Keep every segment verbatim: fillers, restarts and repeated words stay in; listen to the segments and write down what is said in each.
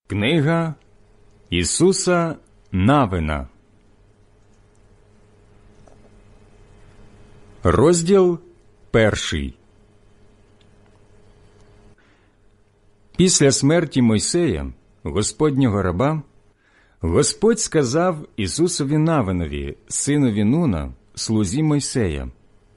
Книга Ісуса Навина. Розділ перший. Після смерті Мойсея, Господнього раба, Господь сказав Ісусові Навинові, синові Нуна, слузі Мойсея: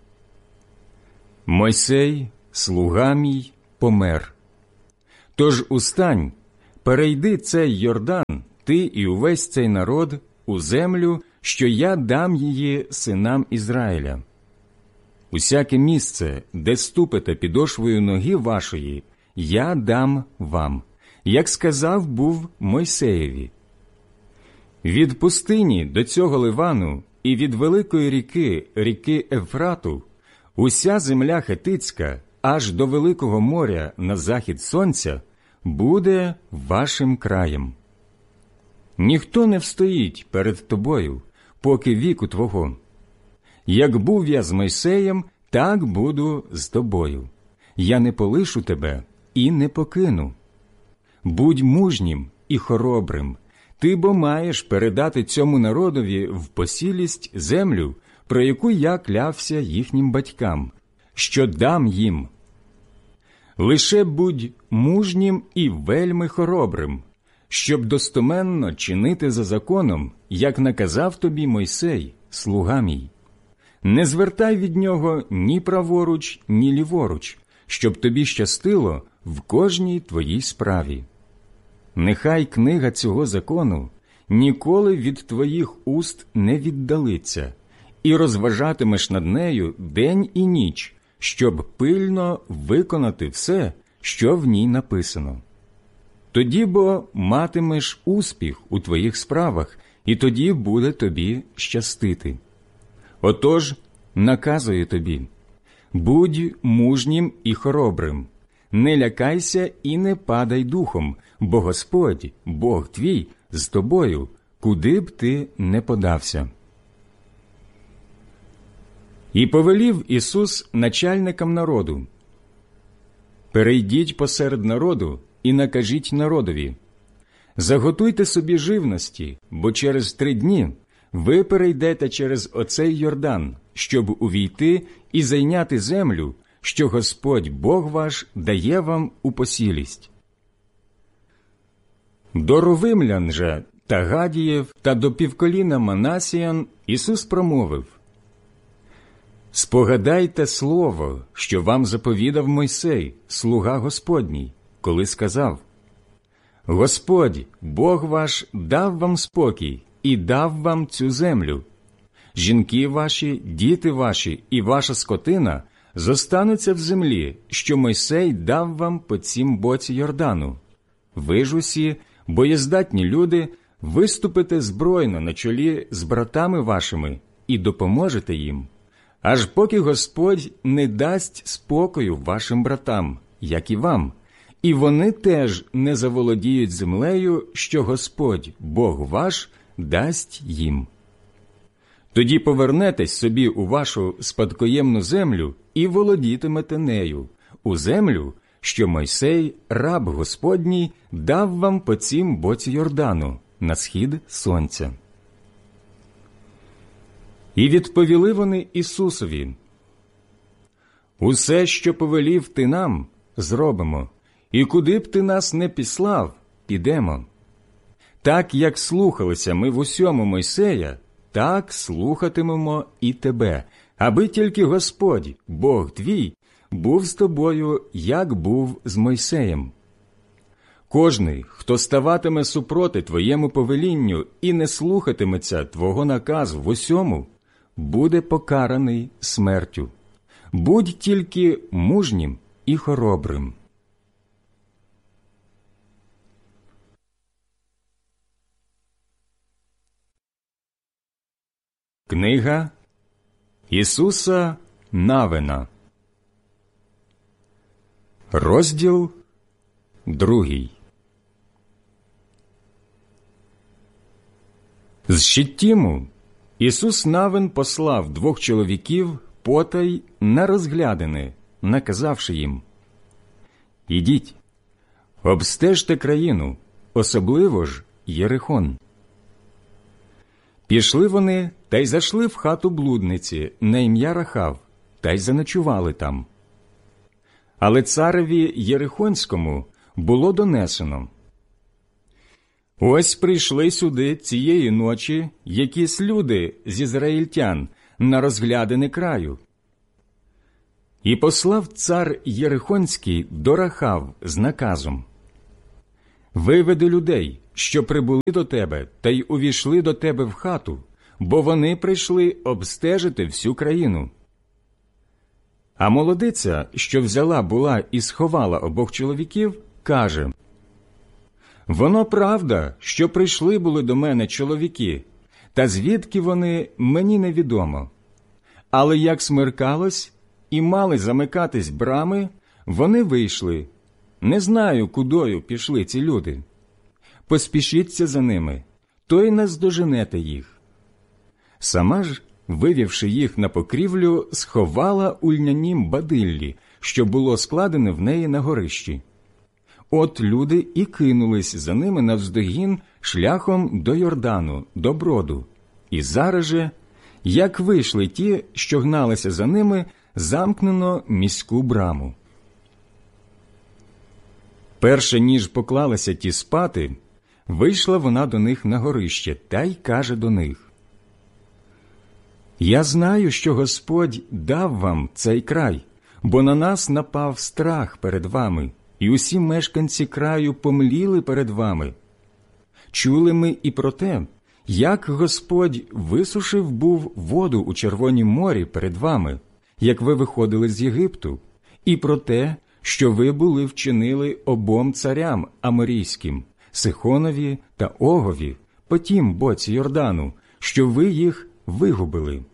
«Мойсей, слуга мій, помер. Тож устань, перейди цей Йордан, ти і увесь цей народ, у землю, що я дам її синам Ізраїля. Усяке місце, де ступите підошвою ноги вашої, я дам вам, як сказав був Мойсеєві. Від пустині до цього Ливану і від великої ріки, ріки Ефрату, уся земля хетицька, аж до Великого моря на захід сонця, буде вашим краєм. Ніхто не встоїть перед тобою, поки віку твого. Як був я з Мойсеєм, так буду з тобою. Я не полишу тебе і не покину. Будь мужнім і хоробрим, ти бо маєш передати цьому народові в посілість землю, про яку я клявся їхнім батькам, що дам їм. Лише будь мужнім і вельми хоробрим, щоб достоменно чинити за законом, як наказав тобі Мойсей, слуга мій. Не звертай від нього ні праворуч, ні ліворуч, щоб тобі щастило в кожній твоїй справі. Нехай книга цього закону ніколи від твоїх уст не віддалиться, і розважатимеш над нею день і ніч, щоб пильно виконати все, що в ній написано. Тоді бо матимеш успіх у твоїх справах, і тоді буде тобі щастити. Отож, наказую тобі, будь мужнім і хоробрим, не лякайся і не падай духом, бо Господь, Бог твій, з тобою, куди б ти не подався». І повелів Ісус начальникам народу: «Перейдіть посеред народу і накажіть народові: заготуйте собі живності, бо через три дні ви перейдете через оцей Йордан, щоб увійти і зайняти землю, що Господь Бог ваш дає вам у посілість. До Рувимлян же та Гадіїв та до півколіна Манасіян Ісус промовив: «Спогадайте слово, що вам заповідав Мойсей, слуга Господній, коли сказав: Господь, Бог ваш, дав вам спокій і дав вам цю землю. Жінки ваші, діти ваші і ваша скотина зостануться в землі, що Мойсей дав вам по цім боці Йордану. Ви ж усі, боєздатні люди, виступите збройно на чолі з братами вашими і допоможете їм, аж поки Господь не дасть спокою вашим братам, як і вам, і вони теж не заволодіють землею, що Господь, Бог ваш, дасть їм. Тоді повернетесь собі у вашу спадкоємну землю і володітимете нею, у землю, що Мойсей, раб Господній, дав вам по цім боці Йордану, на схід сонця». І відповіли вони Ісусові: «Усе, що повелів ти нам, зробимо, і куди б ти нас не післав, підемо. Так, як слухалися ми в усьому Мойсея, так слухатимемо і тебе, аби тільки Господь, Бог твій, був з тобою, як був з Мойсеєм. Кожний, хто ставатиме супроти твоєму повелінню і не слухатиметься твого наказу в усьому, буде покараний смертю. Будь тільки мужнім і хоробрим». Книга Ісуса Навина. Розділ другий. З Щиттіму Ісус Навин послав двох чоловіків потай на розглядини, наказавши їм: «Ідіть, обстежте країну, особливо ж Єрихон. Пішли вони та й зайшли в хату блудниці на ім'я Рахав, та й заночували там. Але цареві Єрихонському було донесено: «Ось прийшли сюди цієї ночі якісь люди з ізраїльтян на розглядини краю». І послав цар Єрихонський до Рахав з наказом: «Виведи людей, що прибули до тебе, та й увійшли до тебе в хату, бо вони прийшли обстежити всю країну». А молодиця, що взяла була і сховала обох чоловіків, каже: «Воно правда, що прийшли були до мене чоловіки, та звідки вони, мені невідомо. Але як смеркалось і мали замикатись брами, вони вийшли. Не знаю, кудою пішли ці люди. Поспішіться за ними, то й наздоженете їх». Сама ж, вивівши їх на покрівлю, сховала у льнянім бадиллі, що було складене в неї на горищі. От люди і кинулись за ними навздогін шляхом до Йордану, до броду. І зараз же, як вийшли ті, що гналися за ними, замкнено міську браму. Перше, ніж поклалися ті спати, вийшла вона до них на горище та й каже до них: «Я знаю, що Господь дав вам цей край, бо на нас напав страх перед вами, і усі мешканці краю помліли перед вами. Чули ми і про те, як Господь висушив був воду у Червонім морі перед вами, як ви виходили з Єгипту, і про те, що ви були вчинили обом царям аморійським, Сихонові та Огові, по тім боці Йордану, що ви їх вигубили.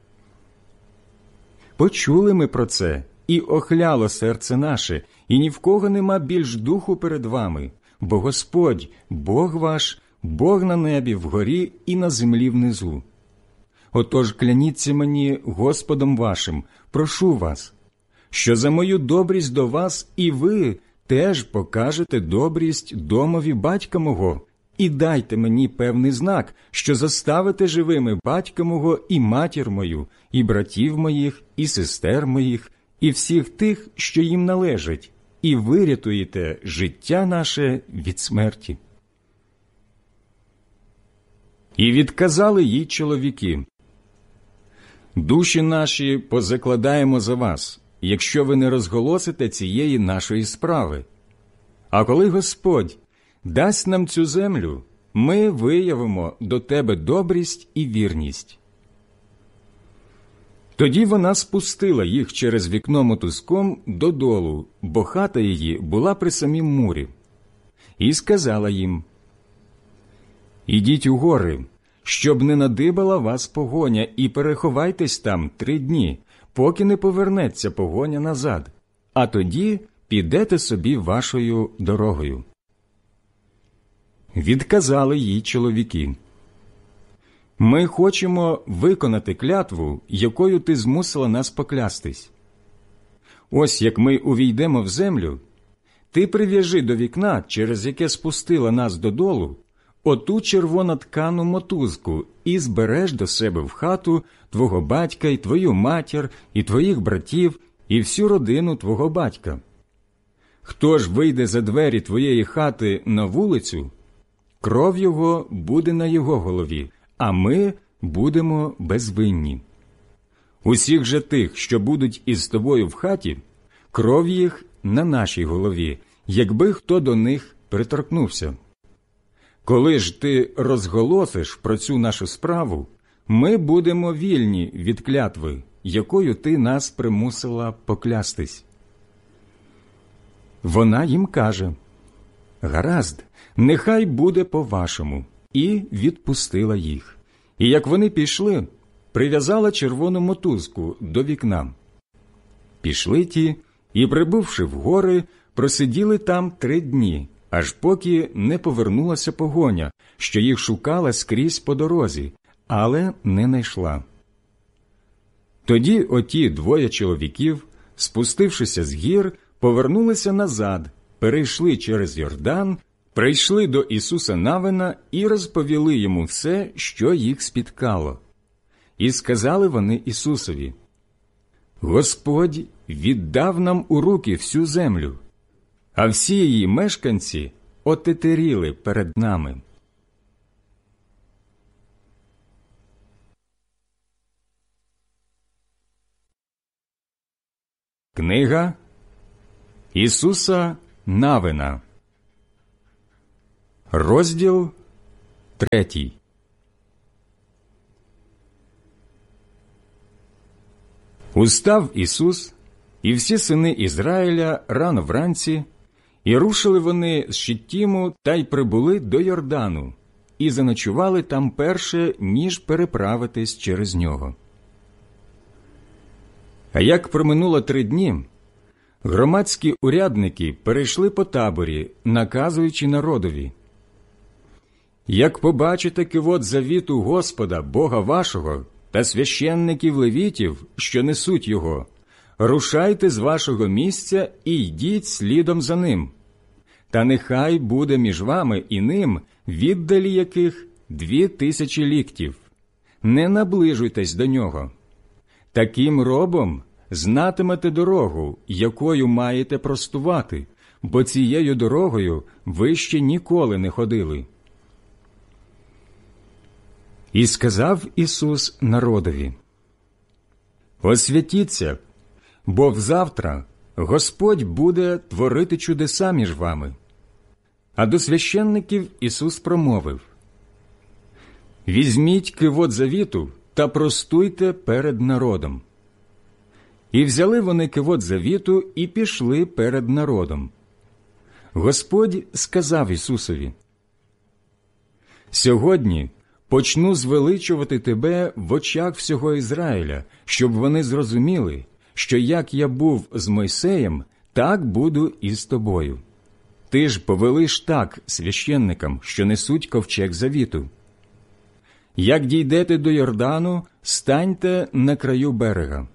Почули ми про це, і охляло серце наше, і ні в кого нема більш духу перед вами, бо Господь, Бог ваш, Бог на небі, вгорі і на землі внизу. Отож кляніться мені Господом вашим, прошу вас, що за мою добрість до вас і ви теж покажете добрість домові батька мого, і дайте мені певний знак, що заставите живими батька мого і матір мою, і братів моїх, і сестер моїх, і всіх тих, що їм належать, і вирятуєте життя наше від смерті». І відказали їй чоловіки: «Душі наші позакладаємо за вас, якщо ви не розголосите цієї нашої справи. А коли Господь дасть нам цю землю, ми виявимо до тебе добрість і вірність». Тоді вона спустила їх через вікно мотузком додолу, бо хата її була при самім мурі, і сказала їм: «Ідіть у гори, щоб не надибала вас погоня, і переховайтесь там три дні, поки не повернеться погоня назад, а тоді підете собі вашою дорогою». Відказали їй чоловіки: «Ми хочемо виконати клятву, якою ти змусила нас поклястись. Ось як ми увійдемо в землю, ти прив'яжи до вікна, через яке спустила нас додолу, оту червоноткану мотузку і збереш до себе в хату твого батька і твою матір, і твоїх братів, і всю родину твого батька. Хто ж вийде за двері твоєї хати на вулицю, кров його буде на його голові, а ми будемо безвинні. Усіх же тих, що будуть із тобою в хаті, кров їх на нашій голові, якби хто до них приторкнувся. Коли ж ти розголосиш про цю нашу справу, ми будемо вільні від клятви, якою ти нас примусила поклястись». Вона їм каже: «Гаразд, нехай буде по-вашому», і відпустила їх. І як вони пішли, прив'язала червону мотузку до вікна. Пішли ті, і, прибувши в гори, просиділи там три дні, аж поки не повернулася погоня, що їх шукала скрізь по дорозі, але не найшла. Тоді оті двоє чоловіків, спустившися з гір, повернулися назад, перейшли через Йордан прийшли до Ісуса Навина і розповіли йому все, що їх спіткало. І сказали вони Ісусові: «Господь віддав нам у руки всю землю, а всі її мешканці отетеріли перед нами». Книга Ісуса Навина, розділ третій. Устав Ісус і всі сини Ізраїля рано вранці, і рушили вони з Шиттіму та й прибули до Йордану, і заночували там перше, ніж переправитись через нього. А як проминуло три дні, громадські урядники перейшли по таборі, наказуючи народові: «Як побачите кивот завіту Господа, Бога вашого, та священників левітів, що несуть його, рушайте з вашого місця і йдіть слідом за ним. Та нехай буде між вами і ним, віддалі яких дві тисячі ліктів. Не наближуйтесь до нього. Таким робом знатимете дорогу, якою маєте простувати, бо цією дорогою ви ще ніколи не ходили». І сказав Ісус народові: «Освятіться, бо взавтра Господь буде творити чудеса між вами». А до священників Ісус промовив: «Візьміть кивот завіту та простуйте перед народом». І взяли вони кивот завіту і пішли перед народом. Господь сказав Ісусові: «Сьогодні почну звеличувати тебе в очах всього Ізраїля, щоб вони зрозуміли, що як я був з Мойсеєм, так буду і з тобою. Ти ж повелиш так священникам, що несуть ковчег завіту. Як дійдете до Йордану, станьте на краю берега».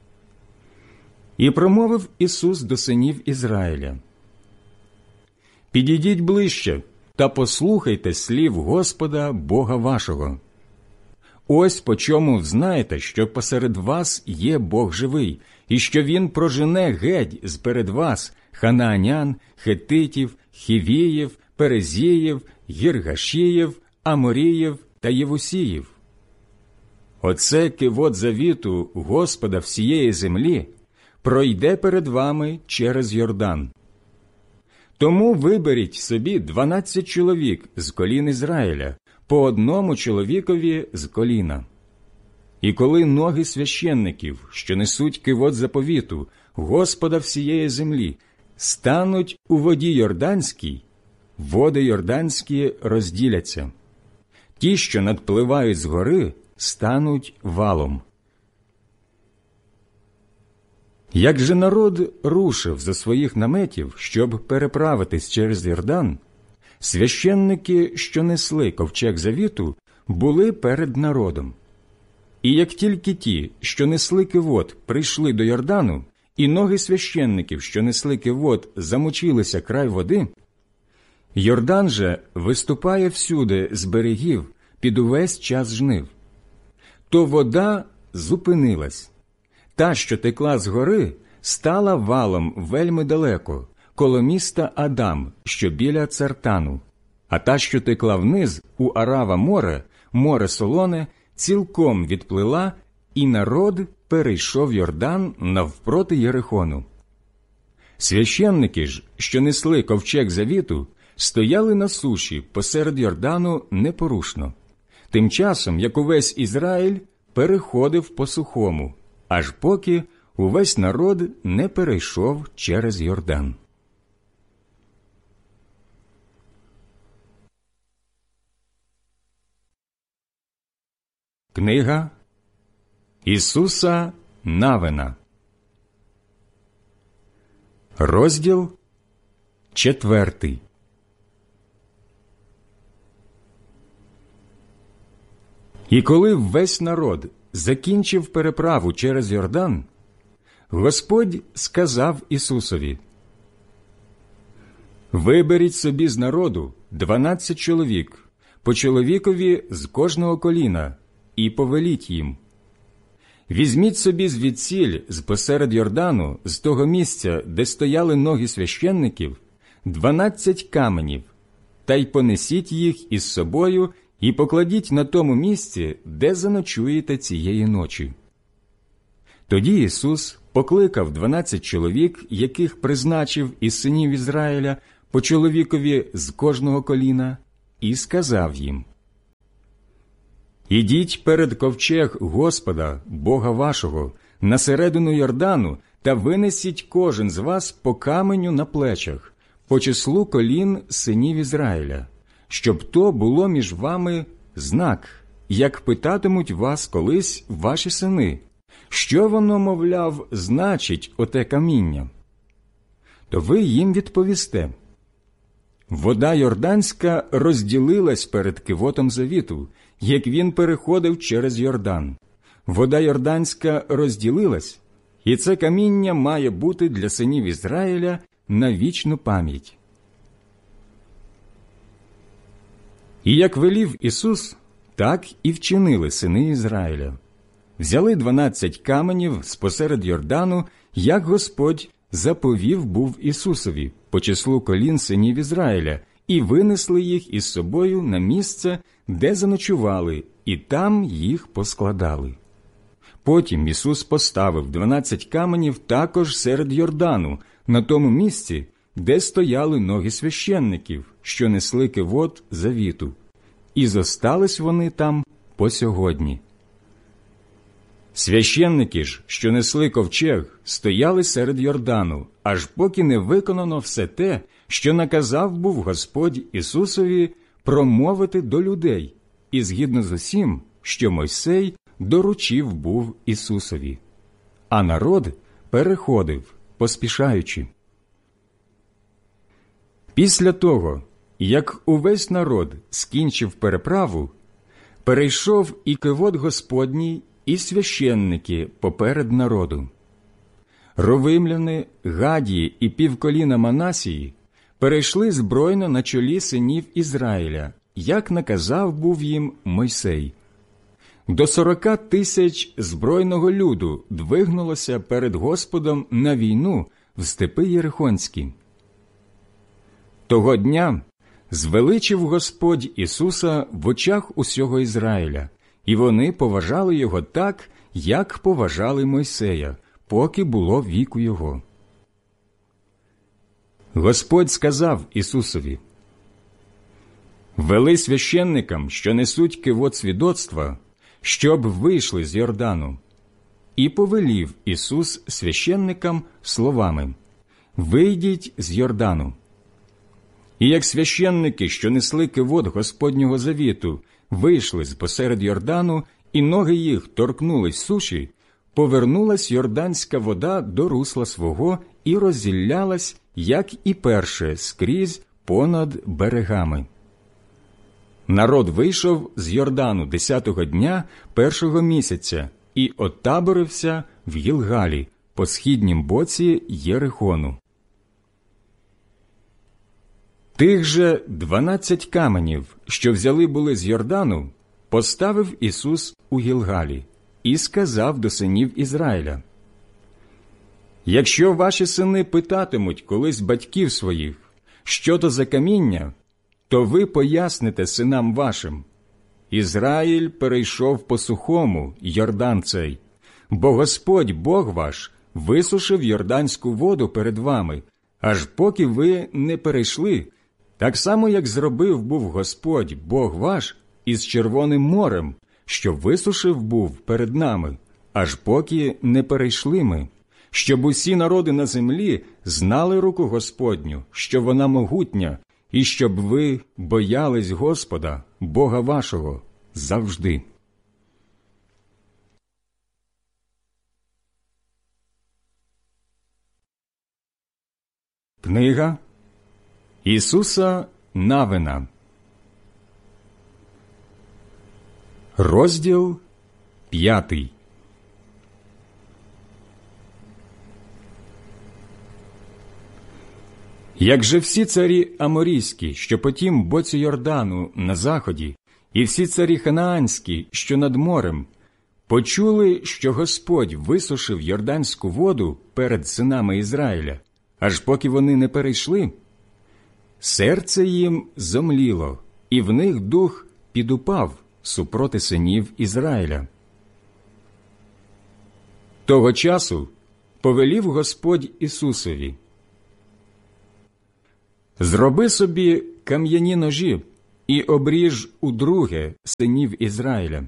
І промовив Ісус до синів Ізраїля: «Підійдіть ближче та послухайте слів Господа Бога вашого. Ось по чому знаєте, що посеред вас є Бог живий, і що Він прожене геть зперед вас ханаанян, хетитів, хівіїв, перезіїв, гіргашіїв, аморіїв та євусіїв. Оце кивот завіту Господа всієї землі пройде перед вами через Йордан. Тому виберіть собі дванадцять чоловік з колін Ізраїля, по одному чоловікові з коліна. І коли ноги священників, що несуть кивот заповіту Господа всієї землі, стануть у воді Йорданській, води Йорданські розділяться. Ті, що надпливають згори, стануть валом». Як же народ рушив зо своїх наметів, щоб переправитись через Йордан, священники, що несли ковчег завіту, були перед народом. І як тільки ті, що несли кивот, прийшли до Йордану, і ноги священників, що несли кивот, замочилися край води, Йордан же виступає всюди з берегів під увесь час жнив, то вода зупинилась. Та, що текла згори, стала валом вельми далеко, коло міста Адам, що біля Цартану, а та, що текла вниз, у Арава море, море солоне, цілком відплила, і народ перейшов Йордан навпроти Єрихону. Священники ж, що несли ковчег завіту, стояли на суші посеред Йордану непорушно, тим часом, як увесь Ізраїль переходив по сухому, аж поки увесь народ не перейшов через Йордан. Книга Ісуса Навина, розділ четвертий. І коли весь народ закінчив переправу через Йордан, Господь сказав Ісусові: Виберіть собі з народу дванадцять чоловік, по чоловікові з кожного коліна, і повеліть їм. Візьміть собі звідсіль, з посеред Йордану, з того місця, де стояли ноги священників, дванадцять каменів, та й понесіть їх із собою і покладіть на тому місці, де заночуєте цієї ночі. Тоді Ісус покликав дванадцять чоловік, яких призначив із синів Ізраїля, по чоловікові з кожного коліна, і сказав їм: «Ідіть перед ковчег Господа, Бога вашого, на середину Йордану, та винесіть кожен з вас по каменю на плечах, по числу колін синів Ізраїля, щоб то було між вами знак, як питатимуть вас колись ваші сини, що воно, мовляв, значить оте каміння. То ви їм відповісте: вода Йорданська розділилась перед кивотом завіту, як він переходив через Йордан. Вода Йорданська розділилась, і це каміння має бути для синів Ізраїля на вічну пам'ять». І як велів Ісус, так і вчинили сини Ізраїля. Взяли дванадцять каменів спосеред Йордану, як Господь заповів був Ісусові по числу колін синів Ізраїля, і винесли їх із собою на місце, де заночували, і там їх поскладали. Потім Ісус поставив дванадцять каменів також серед Йордану, на тому місці, де стояли ноги священників, що несли кивот завіту, і зостались вони там по сьогодні. Священники ж, що несли ковчег, стояли серед Йордану, аж поки не виконано все те, що наказав був Господь Ісусові промовити до людей, і згідно з усім, що Мойсей доручив був Ісусові. А народ переходив, поспішаючи. Після того, як увесь народ скінчив переправу, перейшов і кивот Господній, і священники поперед народу. Ровимляни, Гадії і півколіна Манасії перейшли збройно на чолі синів Ізраїля, як наказав був їм Мойсей. До сорока тисяч збройного люду двигнулося перед Господом на війну в степи Єрихонські. Того дня звеличив Господь Ісуса в очах усього Ізраїля, і вони поважали його так, як поважали Мойсея, поки було віку його. Господь сказав Ісусові: «Вели священникам, що несуть кивот свідоцтва, щоб вийшли з Йордану». І повелів Ісус священникам словами: «Вийдіть з Йордану». І як священники, що несли кивот Господнього завіту, вийшли з посеред Йордану, і ноги їх торкнулись суші, повернулась йорданська вода до русла свого і розділялась, як і перше, скрізь понад берегами. Народ вийшов з Йордану десятого дня першого місяця і отаборився в Гілгалі по східнім боці Єрихону. Тих же дванадцять каменів, що взяли були з Йордану, поставив Ісус у Гілгалі і сказав до синів Ізраїля: «Якщо ваші сини питатимуть колись батьків своїх, що то за каміння, то ви поясните синам вашим: Ізраїль перейшов по сухому Йордан цей, бо Господь Бог ваш висушив йорданську воду перед вами, аж поки ви не перейшли, так само, як зробив був Господь Бог ваш із Червоним морем, що висушив був перед нами, аж поки не перейшли ми, щоб усі народи на землі знали руку Господню, що вона могутня, і щоб ви боялись Господа, Бога вашого, завжди». Книга Ісуса Навина, розділ п'ятий. Як же всі царі аморійські, що по тім боці Йордану на заході, і всі царі ханаанські, що над морем, почули, що Господь висушив йорданську воду перед синами Ізраїля, аж поки вони не перейшли, серце їм зомліло, і в них дух підупав супроти синів Ізраїля. Того часу повелів Господь Ісусові: «Зроби собі кам'яні ножі і обріж удруге синів Ізраїля».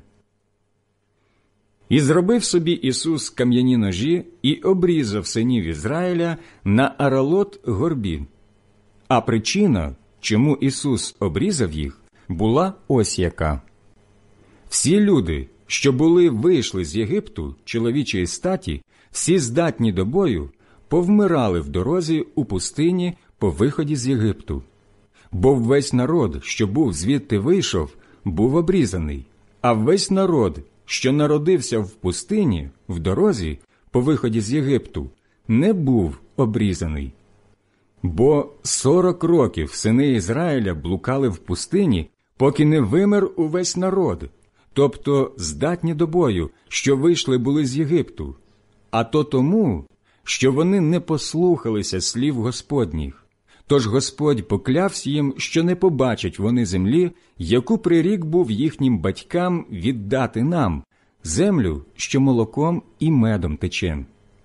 І зробив собі Ісус кам'яні ножі і обрізав синів Ізраїля на Аралот-горбі. А причина, чому Ісус обрізав їх, була ось яка. Всі люди, що були вийшли з Єгипту чоловічої статі, всі здатні до бою, повмирали в дорозі у пустині по виході з Єгипту. Бо весь народ, що був звідти вийшов, був обрізаний, а весь народ, що народився в пустині, в дорозі, по виході з Єгипту, не був обрізаний. Бо сорок років сини Ізраїля блукали в пустині, поки не вимер увесь народ, тобто здатні до бою, що вийшли були з Єгипту, а то тому, що вони не послухалися слів Господніх. Тож Господь поклявся їм, що не побачать вони землі, яку прирік був їхнім батькам віддати нам, землю, що молоком і медом тече.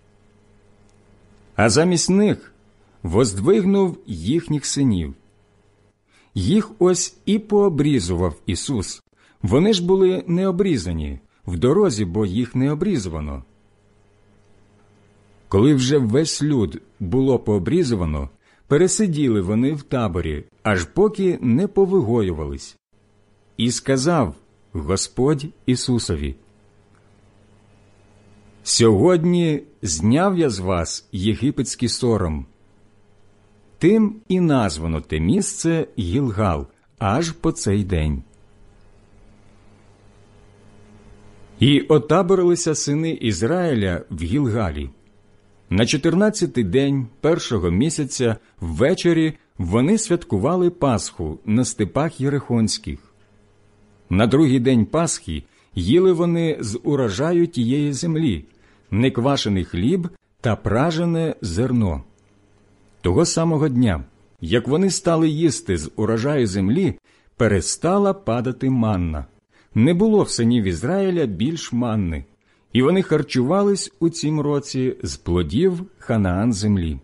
А замість них воздвигнув їхніх синів. Їх ось і пообрізував Ісус. Вони ж були не обрізані, в дорозі, бо їх не обрізувано. Коли вже весь люд було пообрізувано, пересиділи вони в таборі, аж поки не повигоювались. І сказав Господь Ісусові: «Сьогодні зняв я з вас єгипетський сором». Тим і названо те місце Гілгал аж по цей день. І отаборилися сини Ізраїля в Гілгалі. На чотирнадцятий день першого місяця ввечері вони святкували Пасху на степах Єрихонських. На другий день Пасхи їли вони з урожаю тієї землі неквашений хліб та пражене зерно. Того самого дня, як вони стали їсти з урожаю землі, перестала падати манна. Не було в синів Ізраїля більш манни, і вони харчувались у цім році з плодів Ханаан землі.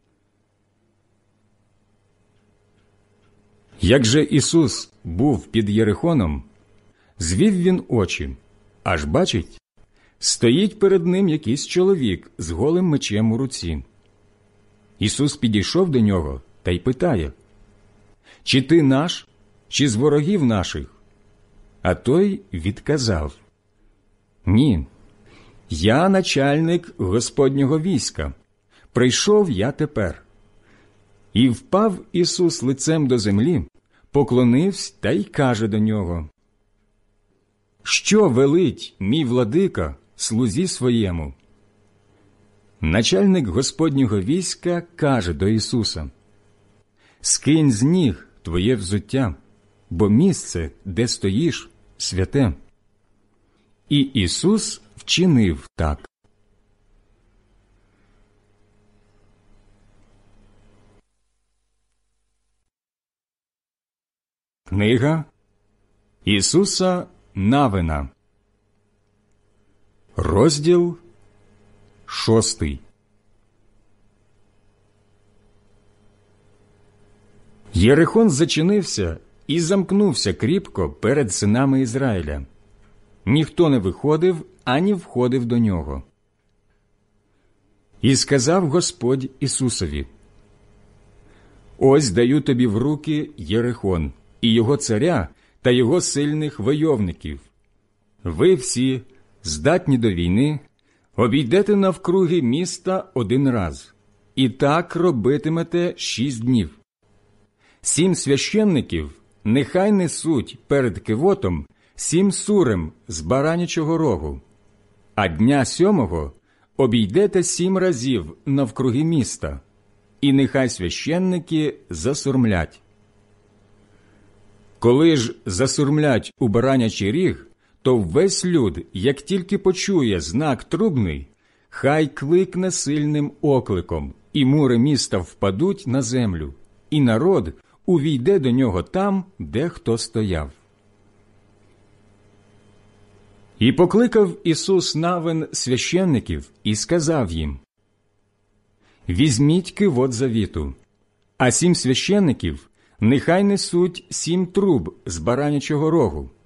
Як же Ісус був під Єрихоном, звів він очі, аж бачить, стоїть перед ним якийсь чоловік з голим мечем у руці. Ісус підійшов до нього та й питає: «Чи ти наш, чи з ворогів наших?» А той відказав: «Ні, я начальник Господнього війська, прийшов я тепер». І впав Ісус лицем до землі, поклонився та й каже до нього: «Що велить мій владика слузі своєму?» Начальник Господнього війська каже до Ісуса: «Скинь з ніг твоє взуття, бо місце, де стоїш, святе». І Ісус вчинив так. Книга Ісуса Навина, розділ шостий. Єрихон зачинився і замкнувся кріпко перед синами Ізраїля. Ніхто не виходив, ані входив до нього. І сказав Господь Ісусові: «Ось даю тобі в руки Єрихон, і його царя та його сильних войовників. Ви всі, здатні до війни, обійдете навкруги міста один раз, і так робитимете шість днів. Сім священників нехай несуть перед кивотом сім сурем з баранячого рогу, а дня сьомого обійдете сім разів навкруги міста, і нехай священники засурмлять. Коли ж засурмлять у баранячий ріг, то весь люд, як тільки почує знак трубний, хай кликне сильним окликом, і мури міста впадуть на землю, і народ увійде до нього там, де хто стояв. І покликав Ісус навин священників і сказав їм: «Візьміть кивот завіту, а сім священників нехай несуть сім труб з баранячого рогу,